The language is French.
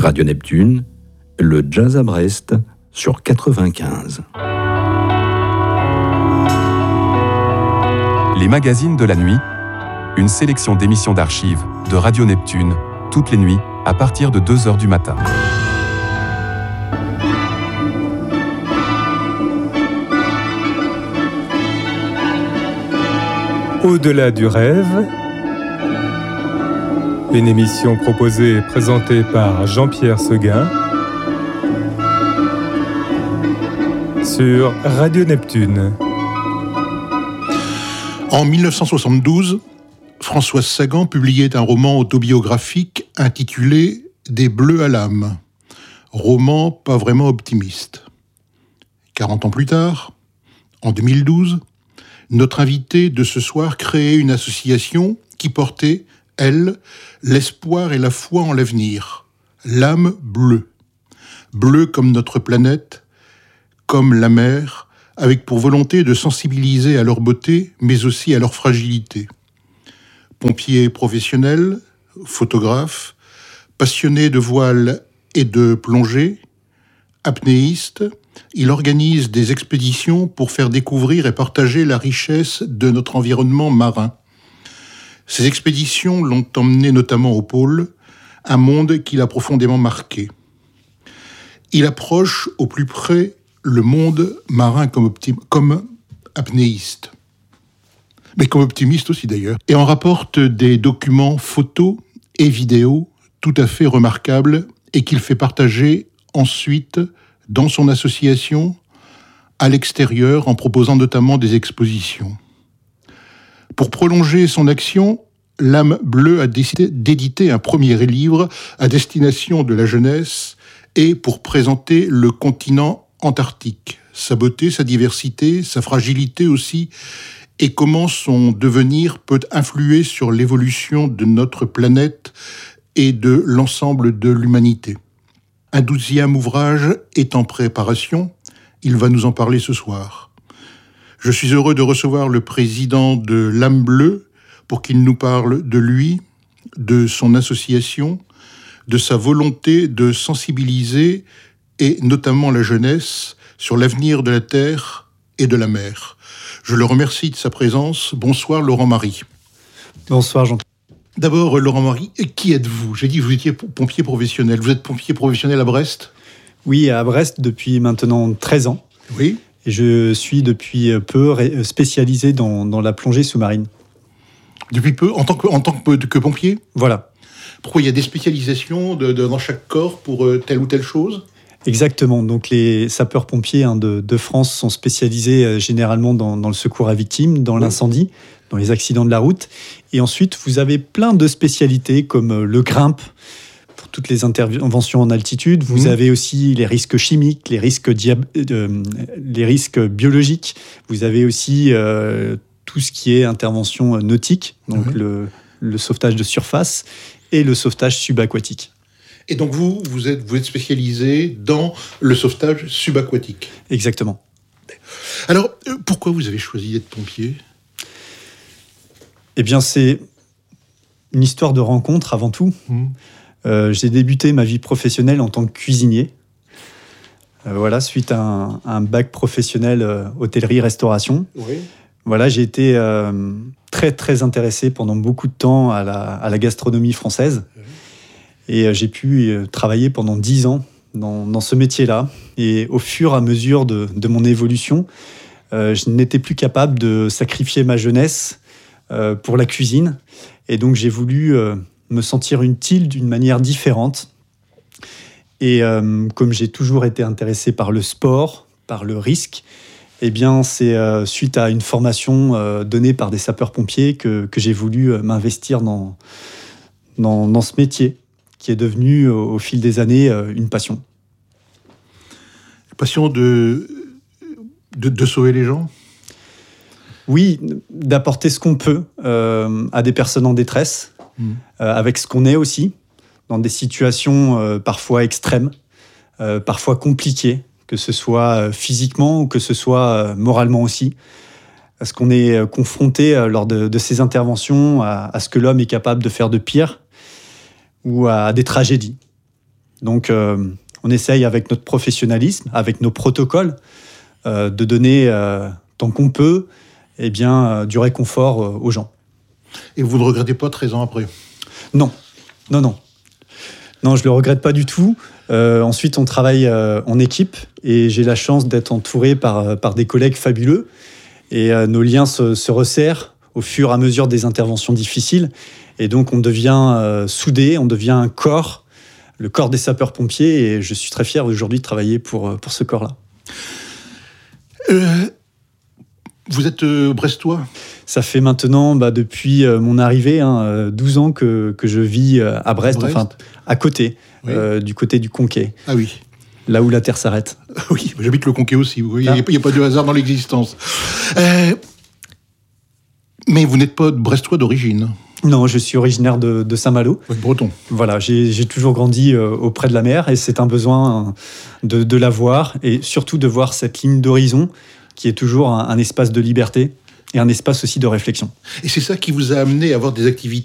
Radio Neptune, le jazz à Brest sur 95. Les magazines de la nuit, une sélection d'émissions d'archives de Radio Neptune, toutes les nuits, à partir de 2h du matin. Au-delà du rêve, une émission proposée et présentée par Jean-Pierre Seguin sur Radio Neptune. En 1972, Françoise Sagan publiait un roman autobiographique intitulé « Des bleus à l'âme », roman pas vraiment optimiste. 40 ans plus tard, en 2012, notre invitée de ce soir créait une association qui portait, elle, l'espoir et la foi en l'avenir, l'âme bleue. Bleue comme notre planète, comme la mer, avec pour volonté de sensibiliser à leur beauté, mais aussi à leur fragilité. Pompier professionnel, photographe, passionné de voile et de plongée, apnéiste, il organise des expéditions pour faire découvrir et partager la richesse de notre environnement marin. Ces expéditions l'ont emmené notamment au pôle, un monde qui l'a profondément marqué. Il approche au plus près le monde marin comme apnéiste, mais comme optimiste aussi d'ailleurs, et en rapporte des documents photos et vidéos tout à fait remarquables et qu'il fait partager ensuite dans son association, à l'extérieur, en proposant notamment des expositions. Pour prolonger son action, l'âme bleue a décidé d'éditer un premier livre à destination de la jeunesse et pour présenter le continent antarctique, sa beauté, sa diversité, sa fragilité aussi, et comment son devenir peut influer sur l'évolution de notre planète et de l'ensemble de l'humanité. Un 12e ouvrage est en préparation, il va nous en parler ce soir. Je suis heureux de recevoir le président de l'âme bleue pour qu'il nous parle de lui, de son association, de sa volonté de sensibiliser et notamment la jeunesse sur l'avenir de la Terre et de la mer. Je le remercie de sa présence. Bonsoir Laurent Marie. Bonsoir Jean. D'abord, Laurent Marie, qui êtes-vous ? J'ai dit que vous étiez pompier professionnel. Vous êtes pompier professionnel à Brest ? Oui, à Brest depuis maintenant 13 ans. Oui. Et je suis depuis peu spécialisé dans la plongée sous-marine. Depuis peu, en tant que pompier ? Voilà. Pourquoi il y a des spécialisations dans chaque corps pour telle ou telle chose ? Exactement. Donc les sapeurs-pompiers de France sont spécialisés généralement dans le secours à victimes, dans l'incendie, dans les accidents de la route. Et ensuite, vous avez plein de spécialités comme le grimpe, pour toutes les interventions en altitude. Vous avez aussi les risques chimiques, les risques biologiques. Vous avez aussi tout ce qui est intervention nautique, donc le sauvetage de surface et le sauvetage subaquatique. Et donc vous êtes spécialisé dans le sauvetage subaquatique. Exactement. Alors, pourquoi vous avez choisi d'être pompier ? Eh bien, c'est une histoire de rencontre avant tout. J'ai débuté ma vie professionnelle en tant que cuisinier. Suite à un bac professionnel hôtellerie-restauration. Oui. Voilà, j'ai été très, très intéressé pendant beaucoup de temps à la gastronomie française. Oui. Et j'ai pu travailler pendant 10 ans dans ce métier-là. Et au fur et à mesure de mon évolution, je n'étais plus capable de sacrifier ma jeunesse pour la cuisine. Et donc, j'ai voulu me sentir utile d'une manière différente. Et comme j'ai toujours été intéressé par le sport, par le risque, eh bien, c'est suite à une formation donnée par des sapeurs-pompiers que j'ai voulu m'investir dans ce métier, qui est devenu, au fil des années, une passion. Passion de sauver les gens ? Oui, d'apporter ce qu'on peut à des personnes en détresse, avec ce qu'on est aussi, dans des situations parfois extrêmes, parfois compliquées, que ce soit physiquement ou que ce soit moralement aussi. Parce qu'on est confronté lors de ces interventions à ce que l'homme est capable de faire de pire ou à des tragédies. Donc, on essaye avec notre professionnalisme, avec nos protocoles, de donner, tant qu'on peut, du réconfort aux gens. Et vous ne regrettez pas 13 ans après ? Non, je ne le regrette pas du tout. Ensuite, on travaille en équipe et j'ai la chance d'être entouré par des collègues fabuleux. Et nos liens se resserrent au fur et à mesure des interventions difficiles. Et donc, on devient soudés, on devient un corps, le corps des sapeurs-pompiers. Et je suis très fier aujourd'hui de travailler pour ce corps-là. Vous êtes brestois ? Ça fait maintenant, depuis mon arrivée, 12 ans que je vis à Brest, enfin à côté, oui. Du côté du Conquet. Ah oui. Là où la terre s'arrête. Oui, j'habite le Conquet aussi. Il n'y a pas de hasard dans l'existence. Mais vous n'êtes pas brestois d'origine ? Non, je suis originaire de Saint-Malo. Oui, breton. Voilà, j'ai toujours grandi auprès de la mer et c'est un besoin de la voir et surtout de voir cette ligne d'horizon qui est toujours un espace de liberté et un espace aussi de réflexion. Et c'est ça qui vous a amené à avoir des activités